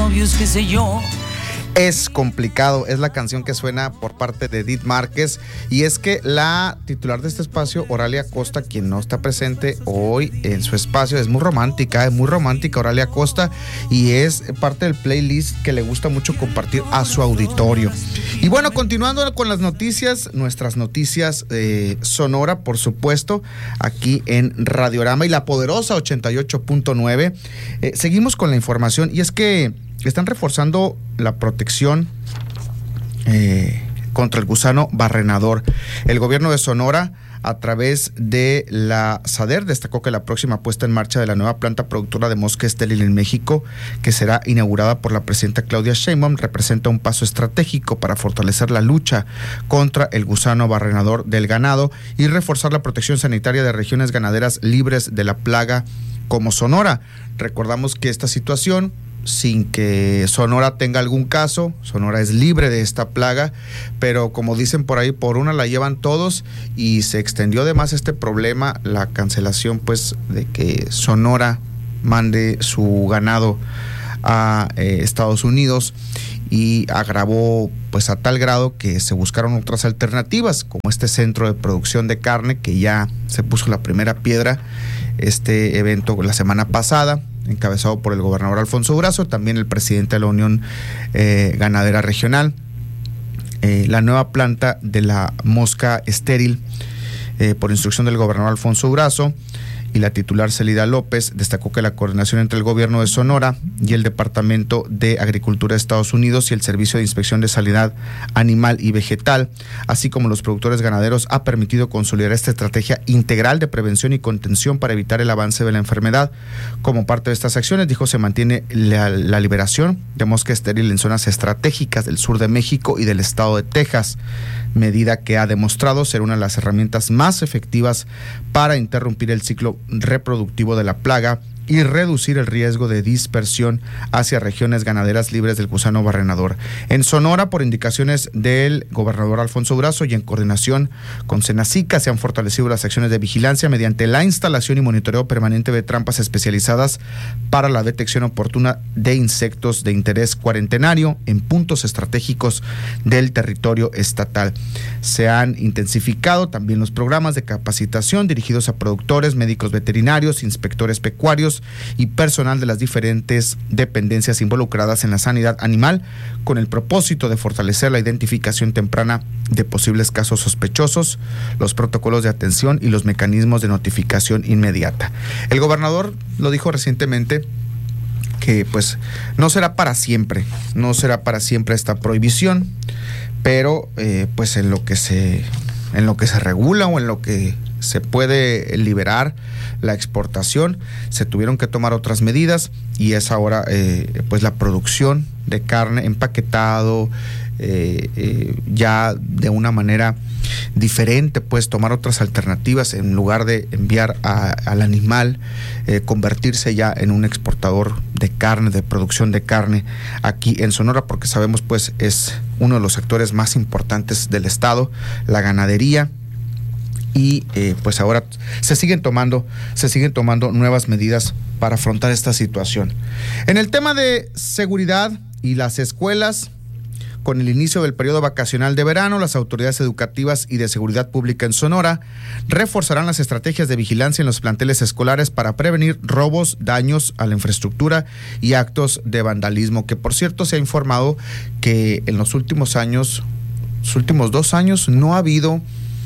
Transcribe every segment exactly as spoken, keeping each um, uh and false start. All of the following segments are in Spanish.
novios, qué sé yo. Es complicado, es la canción que suena por parte de Edith Márquez, y es que la titular de este espacio, Oralia Costa, quien no está presente hoy en su espacio, es muy romántica, es muy romántica Oralia Costa, y es parte del playlist que le gusta mucho compartir a su auditorio. Y bueno, continuando con las noticias, nuestras noticias eh, Sonora, por supuesto, aquí en Radiorama y La Poderosa ochenta y ocho punto nueve, eh, seguimos con la información, y es que están reforzando la protección eh, contra el gusano barrenador. El gobierno de Sonora, a través de la SADER, destacó que la próxima puesta en marcha de la nueva planta productora de mosca estéril en México, que será inaugurada por la presidenta Claudia Sheinbaum, representa un paso estratégico para fortalecer la lucha contra el gusano barrenador del ganado y reforzar la protección sanitaria de regiones ganaderas libres de la plaga como Sonora. Recordamos que esta situación, sin que Sonora tenga algún caso, Sonora es libre de esta plaga, pero como dicen por ahí, por una la llevan todos, y se extendió además este problema, la cancelación pues de que Sonora mande su ganado a eh, Estados Unidos, y agravó pues a tal grado que se buscaron otras alternativas, como este centro de producción de carne que ya se puso la primera piedra, este evento la semana pasada, encabezado por el gobernador Alfonso Durazo, también el presidente de la Unión eh, Ganadera Regional. Eh, la nueva planta de la mosca estéril, eh, por instrucción del gobernador Alfonso Durazo y la titular Celida López, destacó que la coordinación entre el gobierno de Sonora y el Departamento de Agricultura de Estados Unidos y el Servicio de Inspección de Sanidad Animal y Vegetal, así como los productores ganaderos, ha permitido consolidar esta estrategia integral de prevención y contención para evitar el avance de la enfermedad. Como parte de estas acciones, dijo, se mantiene la, la liberación de mosca estéril en zonas estratégicas del sur de México y del estado de Texas, medida que ha demostrado ser una de las herramientas más efectivas para interrumpir el ciclo reproductivo de la plaga y reducir el riesgo de dispersión hacia regiones ganaderas libres del gusano barrenador. En Sonora, por indicaciones del gobernador Alfonso Durazo y en coordinación con Senacica, se han fortalecido las acciones de vigilancia mediante la instalación y monitoreo permanente de trampas especializadas para la detección oportuna de insectos de interés cuarentenario en puntos estratégicos del territorio estatal. Se han intensificado también los programas de capacitación dirigidos a productores, médicos veterinarios, inspectores pecuarios y personal de las diferentes dependencias involucradas en la sanidad animal, con el propósito de fortalecer la identificación temprana de posibles casos sospechosos, los protocolos de atención y los mecanismos de notificación inmediata. El gobernador lo dijo recientemente, que pues no será para siempre, no será para siempre esta prohibición, pero eh, pues en lo que se en lo que se regula o en lo que se puede liberar la exportación, se tuvieron que tomar otras medidas, y es ahora eh, pues la producción de carne, empaquetado, eh, eh, ya de una manera diferente, pues tomar otras alternativas en lugar de enviar a, al animal, eh, convertirse ya en un exportador de carne, de producción de carne aquí en Sonora, porque sabemos pues es uno de los sectores más importantes del estado, la ganadería. Y eh, pues ahora se siguen tomando, se siguen tomando nuevas medidas para afrontar esta situación. En el tema de seguridad y las escuelas, con el inicio del periodo vacacional de verano, las autoridades educativas y de seguridad pública en Sonora reforzarán las estrategias de vigilancia en los planteles escolares para prevenir robos, daños a la infraestructura y actos de vandalismo, que por cierto se ha informado que en los últimos años, los últimos dos años, no ha habido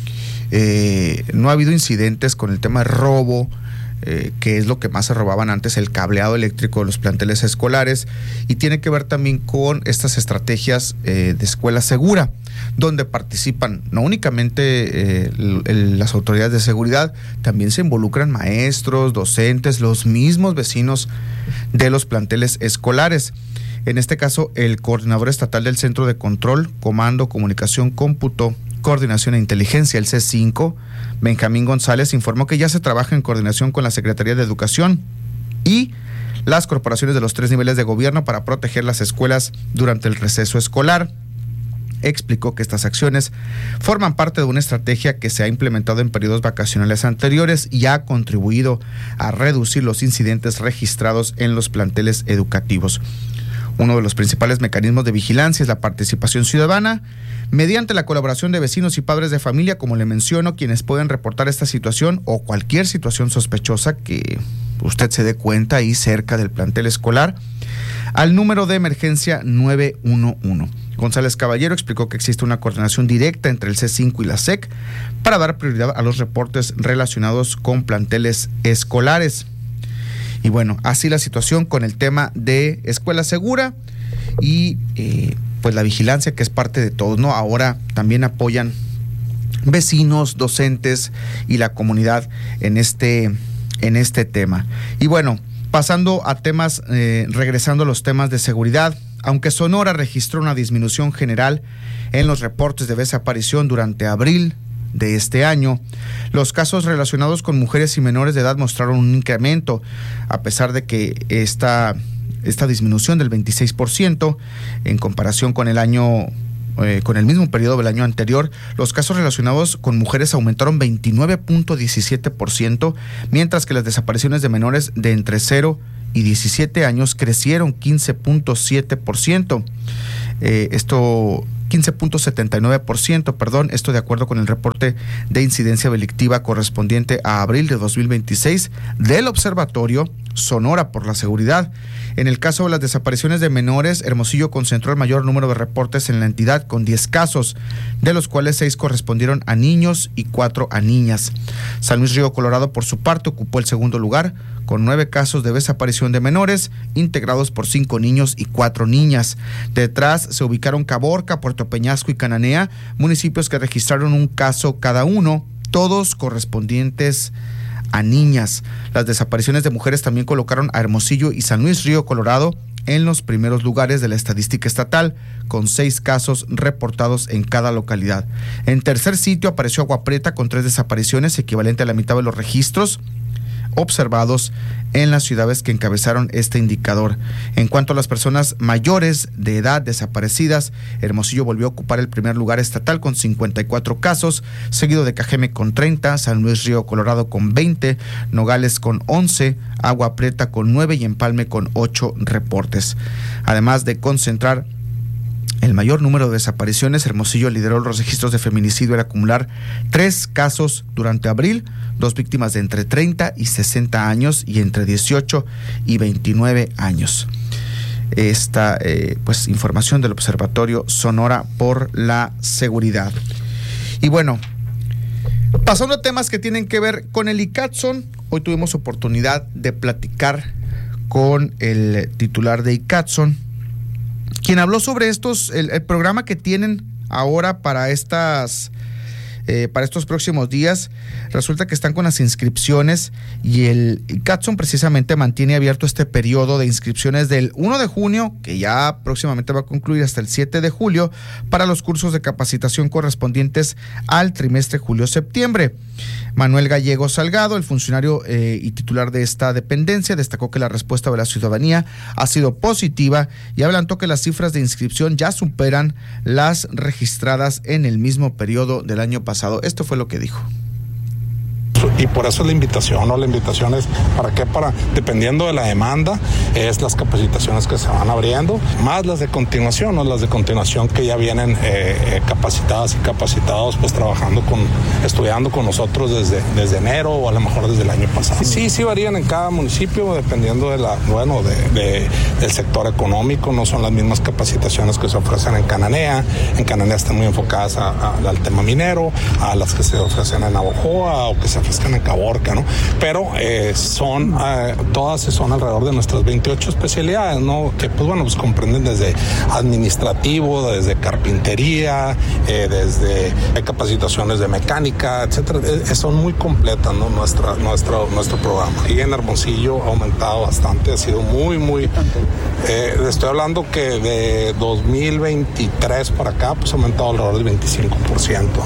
Eh, no ha habido incidentes con el tema de robo, eh, que es lo que más se robaban antes, el cableado eléctrico de los planteles escolares, y tiene que ver también con estas estrategias eh, de escuela segura, donde participan no únicamente eh, el, el, las autoridades de seguridad, también se involucran maestros, docentes, los mismos vecinos de los planteles escolares. En este caso, el coordinador estatal del Centro de Control, Comando, Comunicación, Cómputo, Coordinación e Inteligencia, el C cinco, Benjamín González, informó que ya se trabaja en coordinación con la Secretaría de Educación y las corporaciones de los tres niveles de gobierno para proteger las escuelas durante el receso escolar. Explicó que estas acciones forman parte de una estrategia que se ha implementado en periodos vacacionales anteriores y ha contribuido a reducir los incidentes registrados en los planteles educativos. Uno de los principales mecanismos de vigilancia es la participación ciudadana, mediante la colaboración de vecinos y padres de familia, como le menciono, quienes pueden reportar esta situación o cualquier situación sospechosa que usted se dé cuenta ahí cerca del plantel escolar, al número de emergencia nueve uno uno. González Caballero explicó que existe una coordinación directa entre el C cinco y la S E C para dar prioridad a los reportes relacionados con planteles escolares. Y bueno, así la situación con el tema de escuela segura y eh, pues la vigilancia, que es parte de todos, ¿no? Ahora también apoyan vecinos, docentes y la comunidad en este, en este tema. Y bueno, pasando a temas, eh, regresando a los temas de seguridad, aunque Sonora registró una disminución general en los reportes de desaparición durante abril de este año, los casos relacionados con mujeres y menores de edad mostraron un incremento, a pesar de que esta, esta disminución del veintiséis por ciento en comparación con el año eh, con el mismo periodo del año anterior. Los casos relacionados con mujeres aumentaron veintinueve punto diecisiete por ciento, mientras que las desapariciones de menores de entre cero y diecisiete años crecieron quince punto siete por ciento. Eh, esto quince punto setenta y nueve por ciento, perdón, esto de acuerdo con el reporte de incidencia delictiva correspondiente a abril de dos mil veintiséis del Observatorio Sonora por la Seguridad. En el caso de las desapariciones de menores, Hermosillo concentró el mayor número de reportes en la entidad, con diez casos, de los cuales seis correspondieron a niños y cuatro a niñas. San Luis Río Colorado, por su parte, ocupó el segundo lugar, con nueve casos de desaparición de menores, integrados por cinco niños y cuatro niñas. Detrás se ubicaron Caborca, Puerto Peñasco y Cananea, municipios que registraron un caso cada uno, todos correspondientes a niñas. Las desapariciones de mujeres también colocaron a Hermosillo y San Luis Río Colorado en los primeros lugares de la estadística estatal, con seis casos reportados en cada localidad. En tercer sitio apareció Agua Prieta, con tres desapariciones, equivalente a la mitad de los registros observados en las ciudades que encabezaron este indicador. En cuanto a las personas mayores de edad desaparecidas, Hermosillo volvió a ocupar el primer lugar estatal con cincuenta y cuatro casos, seguido de Cajeme con treinta, San Luis Río Colorado con veinte, Nogales con once, Agua Prieta con nueve y Empalme con ocho reportes. Además de concentrar el mayor número de desapariciones, Hermosillo lideró los registros de feminicidio al acumular tres casos durante abril, dos víctimas de entre treinta y sesenta años y entre dieciocho y veintinueve años. Esta eh, pues información del Observatorio Sonora por la Seguridad. Y bueno, pasando a temas que tienen que ver con el ICATSON, hoy tuvimos oportunidad de platicar con el titular de ICATSON, quien habló sobre estos, el, el programa que tienen ahora para estas, eh, para estos próximos días. Resulta que están con las inscripciones y el ICATSON precisamente mantiene abierto este periodo de inscripciones del uno de junio, que ya próximamente va a concluir, hasta el siete de julio, para los cursos de capacitación correspondientes al trimestre julio-septiembre. Manuel Gallego Salgado, el funcionario eh, y titular de esta dependencia, destacó que la respuesta de la ciudadanía ha sido positiva y adelantó que las cifras de inscripción ya superan las registradas en el mismo periodo del año pasado. Esto fue lo que dijo. Y por eso la invitación, ¿no? La invitación es, ¿para qué? Para, dependiendo de la demanda, es las capacitaciones que se van abriendo, más las de continuación, ¿no? Las de continuación que ya vienen eh, capacitadas y capacitados, pues trabajando con, estudiando con nosotros desde, desde enero o a lo mejor desde el año pasado. Sí, sí varían en cada municipio, dependiendo de la, bueno, de, de, del sector económico. No son las mismas capacitaciones que se ofrecen en Cananea. En Cananea están muy enfocadas a, a, al tema minero, a las que se ofrecen en Navojoa o que se ofrecen en Caborca, ¿no? Pero eh, son, eh, todas son alrededor de nuestras veintiocho especialidades, ¿no? Que pues bueno, pues comprenden desde administrativo, desde carpintería, eh, desde hay capacitaciones de mecánica, etcétera. Eh, son muy completas, ¿no? Nuestra, nuestro, nuestro programa. Y en Hermosillo ha aumentado bastante, ha sido muy, muy, eh, estoy hablando que de dos mil veintitrés para acá, pues ha aumentado alrededor del veinticinco por ciento.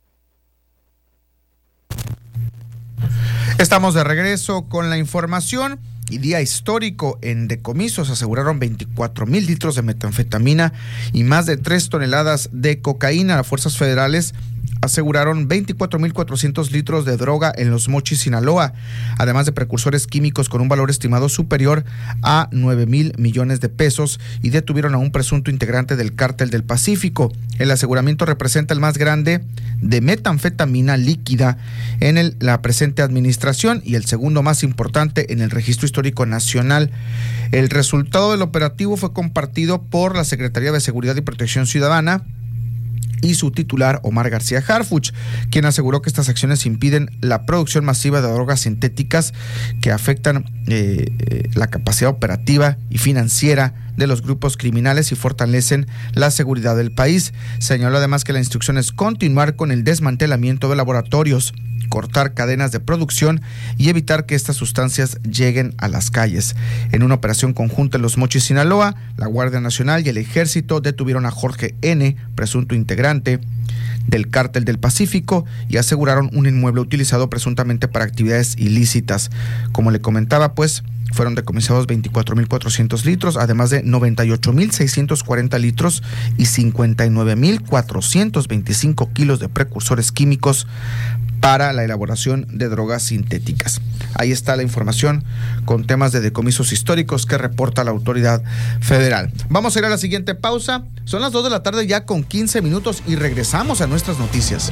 Estamos de regreso con la información. Y día histórico en decomisos, aseguraron veinticuatro mil litros de metanfetamina y más de tres toneladas de cocaína. Las fuerzas federales aseguraron veinticuatro mil cuatrocientos litros de droga en Los Mochis, Sinaloa, además de precursores químicos con un valor estimado superior a nueve mil millones de pesos, y detuvieron a un presunto integrante del Cártel del Pacífico. El aseguramiento representa el más grande de metanfetamina líquida en el, la presente administración y el segundo más importante en el registro histórico nacional. El resultado del operativo fue compartido por la Secretaría de Seguridad y Protección Ciudadana y su titular, Omar García Harfuch, quien aseguró que estas acciones impiden la producción masiva de drogas sintéticas que afectan eh, eh, la capacidad operativa y financiera de los grupos criminales y fortalecen la seguridad del país. Señaló además que la instrucción es continuar con el desmantelamiento de laboratorios, cortar cadenas de producción y evitar que estas sustancias lleguen a las calles. En una operación conjunta en Los Mochis, Sinaloa, la Guardia Nacional y el Ejército detuvieron a Jorge N., presunto integrante del Cártel del Pacífico, y aseguraron un inmueble utilizado presuntamente para actividades ilícitas. Como le comentaba, pues, fueron decomisados veinticuatro mil cuatrocientos litros, además de noventa y ocho mil seiscientos cuarenta litros y cincuenta y nueve mil cuatrocientos veinticinco kilos de precursores químicos para la elaboración de drogas sintéticas. Ahí está la información con temas de decomisos históricos que reporta la autoridad federal. Vamos a ir a la siguiente pausa. Son las dos de la tarde ya con quince minutos y regresamos a nuestras noticias.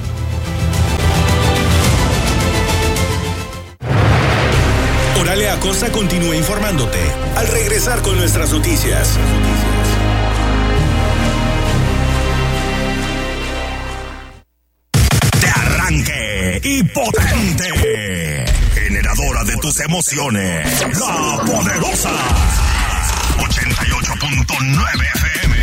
Oralia Acosta continúa informándote al regresar con nuestras noticias. De arranque y potente, generadora de tus emociones, la poderosa ochenta y ocho punto nueve F M.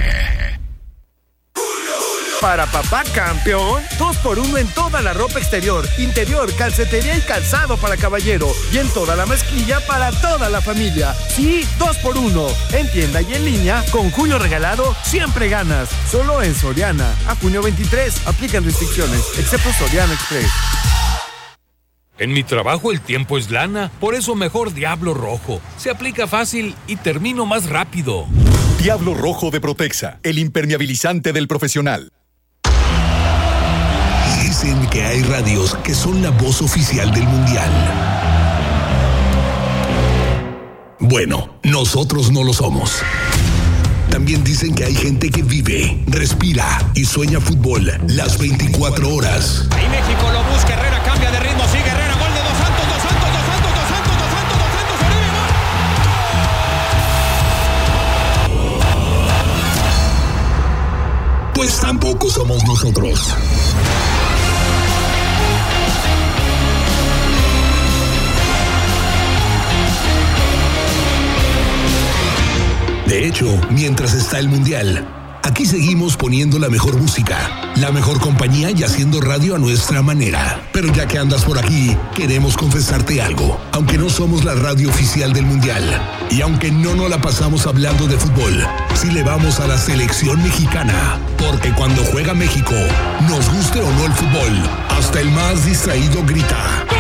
Para papá campeón, dos por uno en toda la ropa exterior, interior, calcetería y calzado para caballero. Y en toda la mezclilla para toda la familia. Sí, dos por uno. En tienda y en línea, con junio regalado, siempre ganas. Solo en Soriana. A junio veintitrés, aplican restricciones, excepto Soriana Express. En mi trabajo el tiempo es lana, por eso mejor Diablo Rojo. Se aplica fácil y termino más rápido. Diablo Rojo de Protexa, el impermeabilizante del profesional. Dicen que hay radios que son la voz oficial del Mundial. Bueno, nosotros no lo somos. También dicen que hay gente que vive, respira y sueña fútbol las veinticuatro horas. Ahí México lo busca, Herrera cambia de ritmo, sigue Herrera, gol de Dos Santos, Dos Santos, Dos Santos, Dos Santos, Dos Santos, Dos Santos, Oribe, Pues tampoco somos nosotros. De hecho, mientras está el Mundial, aquí seguimos poniendo la mejor música, la mejor compañía y haciendo radio a nuestra manera. Pero ya que andas por aquí, queremos confesarte algo. Aunque no somos la radio oficial del Mundial, y aunque no nos la pasamos hablando de fútbol, sí le vamos a la selección mexicana. Porque cuando juega México, nos guste o no el fútbol, hasta el más distraído grita.